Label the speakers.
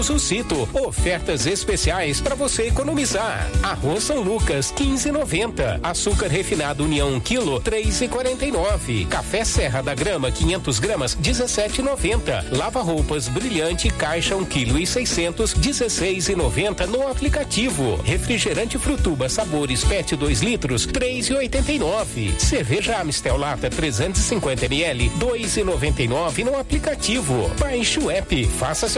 Speaker 1: Cito, ofertas especiais para você economizar. Arroz São Lucas 15,90. Açúcar refinado União 1 kg 3,49. Café Serra da Grama 500 gramas 17,90. Lava roupas Brilhante Caixa 1 kg 600 16,90 no aplicativo. Refrigerante Frutuba Sabores PET 2 litros 3,89. Cerveja Amstel Lata 350 ml 2,99 no aplicativo. Baixe o app, faça seu